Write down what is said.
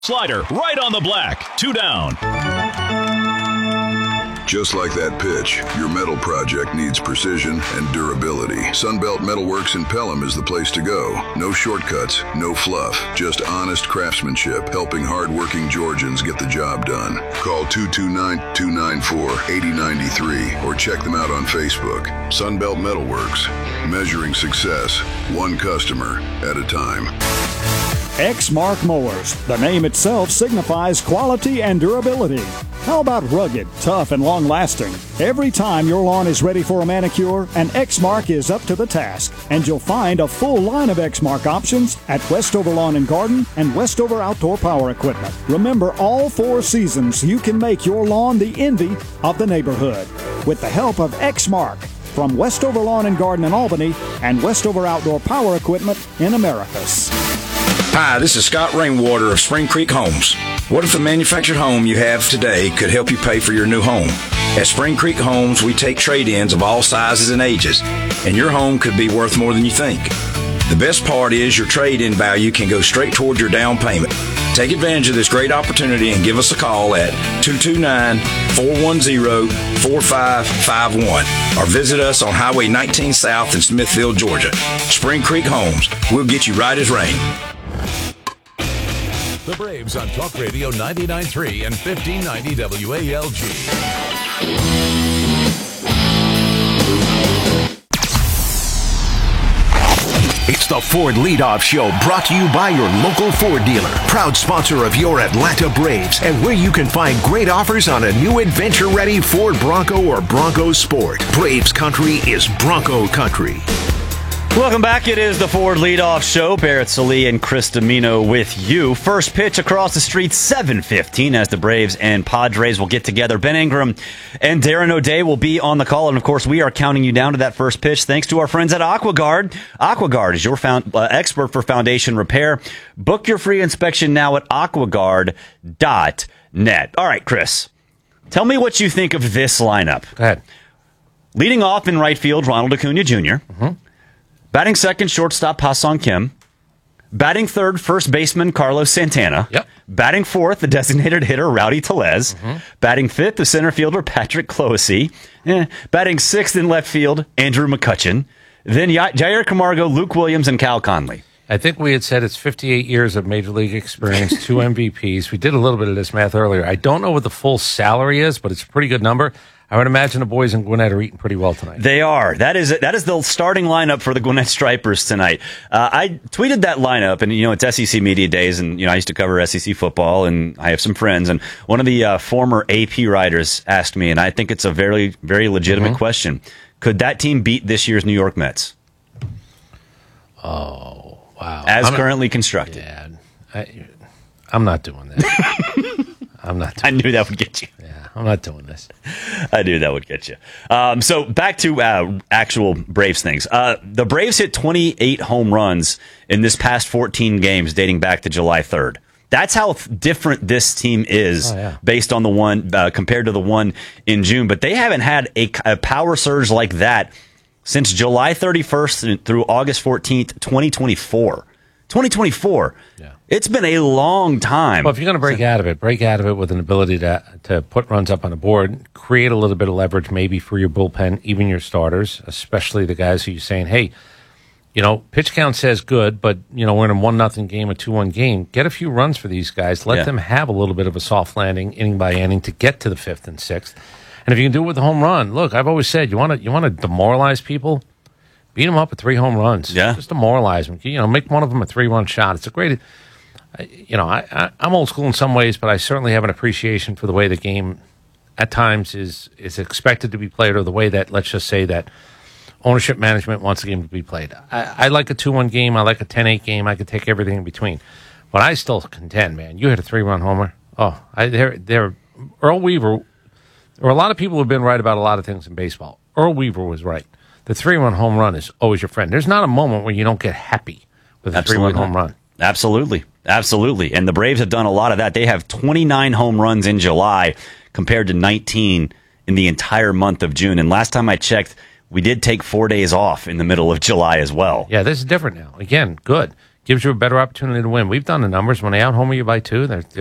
Slider right on the black. 2 down. Just like that pitch, your metal project needs precision and durability. Sunbelt Metalworks in Pelham is the place to go. No shortcuts, no fluff, just honest craftsmanship, helping hardworking Georgians get the job done. Call 229-294-8093 or check them out on Facebook. Sunbelt Metalworks, measuring success, one customer at a time. Exmark Mowers. The name itself signifies quality and durability. How about rugged, tough, and long-lasting? Every time your lawn is ready for a manicure, an Exmark is up to the task. And you'll find a full line of Exmark options at Westover Lawn and Garden and Westover Outdoor Power Equipment. Remember, all 4 seasons, you can make your lawn the envy of the neighborhood with the help of Exmark from Westover Lawn and Garden in Albany and Westover Outdoor Power Equipment in Americus. Hi, this is Scott Rainwater of Spring Creek Homes. What if the manufactured home you have today could help you pay for your new home? At Spring Creek Homes, we take trade-ins of all sizes and ages, and your home could be worth more than you think. The best part is your trade-in value can go straight toward your down payment. Take advantage of this great opportunity and give us a call at 229-410-4551 or visit us on Highway 19 South in Smithfield, Georgia. Spring Creek Homes. We'll get you right as rain. The Braves on Talk Radio 99.3 and 1590 WALG. It's the Ford Leadoff Show, brought to you by your local Ford dealer, proud sponsor of your Atlanta Braves, and where you can find great offers on a new adventure-ready Ford Bronco or Bronco Sport. Braves country is Bronco country. Welcome back. It is the Ford Leadoff Show. Barrett Sallee and Chris Domino with you. First pitch across the street, 7:15, as the Braves and Padres will get together. Ben Ingram and Darren O'Day will be on the call. And, of course, we are counting you down to that first pitch thanks to our friends at AquaGuard. AquaGuard is your expert for foundation repair. Book your free inspection now at aquaguard.net. All right, Chris, tell me what you think of this lineup. Go ahead. Leading off in right field, Ronald Acuna Jr., Mm-hmm. Batting second, shortstop Ha-Seong Kim. Batting third, first baseman Carlos Santana. Yep. Batting fourth, the designated hitter Rowdy Tellez. Mm-hmm. Batting fifth, the center fielder Patrick Clohessy. Batting sixth in left field, Andrew McCutchen. Then Jair Camargo, Luke Williams, and Cal Conley. I think we had said it's 58 years of Major League experience, 2 MVPs. We did a little bit of this math earlier. I don't know what the full salary is, but it's a pretty good number. I would imagine the boys in Gwinnett are eating pretty well tonight. They are. That is the starting lineup for the Gwinnett Stripers tonight. I tweeted that lineup, and it's SEC Media Days, and I used to cover SEC football, and I have some friends, and one of the former AP writers asked me, and I think it's a very, very legitimate question: could that team beat this year's New York Mets? Oh, wow! As currently constructed. Yeah, I'm not doing that. I'm not. I knew that would get you. Yeah, I'm not doing this. I knew that would get you. So back to actual Braves things. The Braves hit 28 home runs in this past 14 games dating back to July 3rd. That's how different this team is based on the one compared to the one in June. But they haven't had a power surge like that since July 31st through August 14th, 2024. 2024. Yeah. It's been a long time. Well, if you're going to break out of it with an ability to put runs up on the board, create a little bit of leverage maybe for your bullpen, even your starters, especially the guys who you're saying, hey, pitch count says good, but, we're in a 1-0 game, a 2-1 game. Get a few runs for these guys. Let them have a little bit of a soft landing inning by inning to get to the 5th and 6th. And if you can do it with a home run, look, I've always said, you want to demoralize people? Beat them up with 3 home runs. Yeah. Just demoralize them. Make one of them a 3-run shot. It's a great, I'm old school in some ways, but I certainly have an appreciation for the way the game at times is expected to be played, or the way that, let's just say, that ownership management wants the game to be played. I like a 2-1 game. I like a 10-8 game. I could take everything in between. But I still contend, man. You hit a 3-run homer. Oh, Earl Weaver, or a lot of people have been right about a lot of things in baseball. Earl Weaver was right. The 3-run home run is always your friend. There's not a moment where you don't get happy with a 3-run home run. Absolutely. Absolutely. And the Braves have done a lot of that. They have 29 home runs in July compared to 19 in the entire month of June. And last time I checked, we did take 4 days off in the middle of July as well. Yeah, this is different now. Again, good. gives you a better opportunity to win. We've done the numbers. When they out-homer you by 2, they're